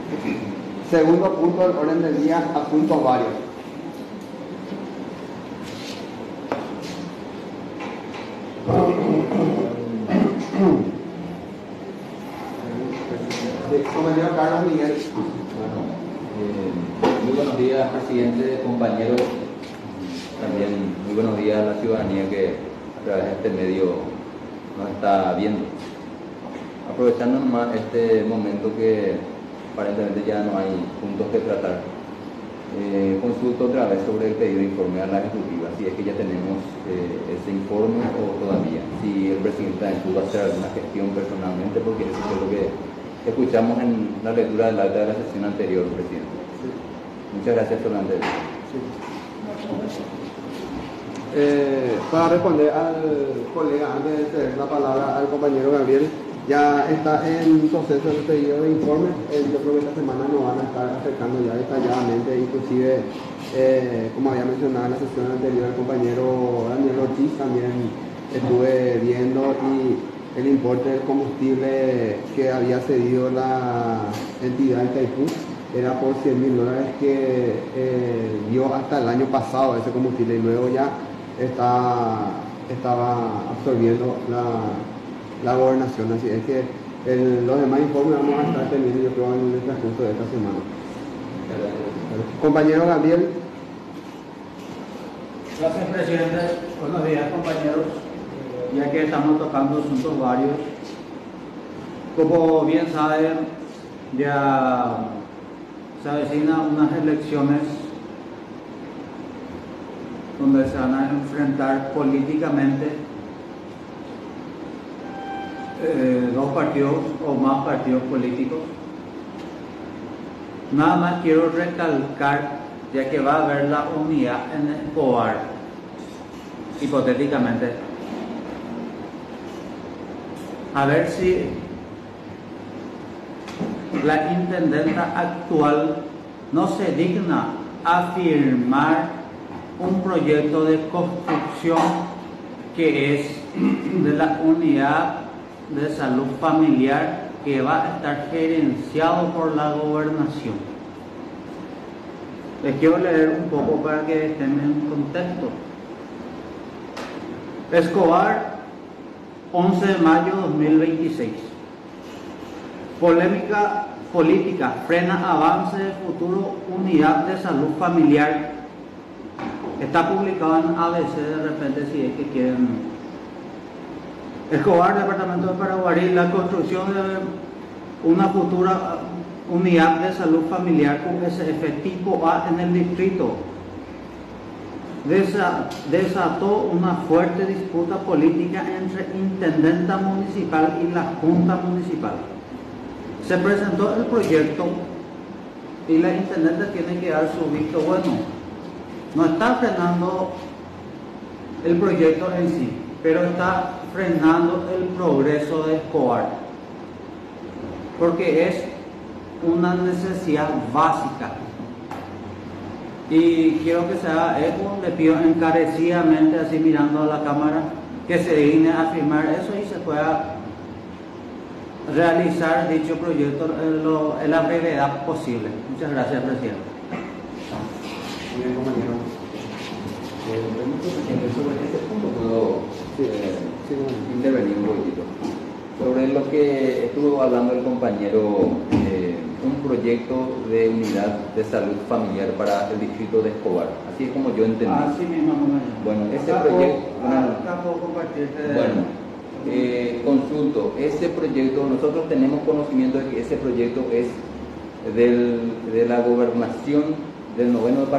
Segundo punto del orden del día, asuntos varios. Compañero Carlos Miguel. Muy buenos días, presidente, compañeros. También muy buenos días a la ciudadanía que a través de este medio nos está viendo. Aprovechando nomás este momento que aparentemente ya no hay puntos que tratar, consulto otra vez sobre el pedido de informe a la ejecutiva, si es que ya tenemos ese informe o todavía, si el presidente pudo hacer alguna gestión personalmente, porque eso es lo que escuchamos en la lectura del acta de la sesión anterior, presidente. Sí. Muchas gracias, Solante. Sí. Para responder al colega, antes de ceder la palabra al compañero Gabriel, ya está en proceso el pedido de informe. Yo creo que esta semana nos van a estar acercando ya detalladamente, inclusive, como había mencionado en la sesión anterior, el compañero Daniel Ortiz, también estuve viendo y el importe del combustible que había cedido la entidad de Itaipú era por $100.000 que dio hasta el año pasado ese combustible, y luego ya estaba absorbiendo la gobernación. Así es que los demás informes vamos a estar teniendo, yo creo, en el transcurso de esta semana. Compañero Gabriel. Gracias, presidente. Buenos días, compañeros. Ya que estamos tocando asuntos varios, como bien saben, ya se avecinan unas elecciones donde se van a enfrentar políticamente dos partidos o más partidos políticos. Nada más quiero recalcar, ya que va a haber la unidad en Escobar, hipotéticamente, a ver si la intendenta actual no se digna a firmar un proyecto de construcción que es de la unidad de salud familiar, que va a estar gerenciado por la gobernación. Les quiero leer un poco para que estén en contexto. Escobar, 11 de mayo de 2026. Polémica política, frena avance de futuro unidad de salud familiar. Está publicado en ABC de repente, si es que quieren. Escobar, departamento de Paraguarí, la construcción de una futura unidad de salud familiar USF tipo A en el distrito desató una fuerte disputa política entre intendenta municipal y la junta municipal. Se presentó el proyecto y la intendente tiene que dar su visto bueno. No está frenando el proyecto en sí, pero está frenando el progreso de Escobar, porque es una necesidad básica. Y quiero que se haga eco, le pido encarecidamente, así mirando a la cámara, que se digne a firmar eso y se pueda realizar dicho proyecto en la brevedad posible. Muchas gracias, presidente. Muy bien, compañero. Sobre este punto puedo intervenir un poquitito. Sobre lo que estuvo hablando el compañero, un proyecto de unidad de salud familiar para el distrito de Escobar. Así es como yo entendí. Así mismo, bueno, ese proyecto... consulto, ese proyecto, nosotros tenemos conocimiento de que ese proyecto es de la gobernación del 9º departamento.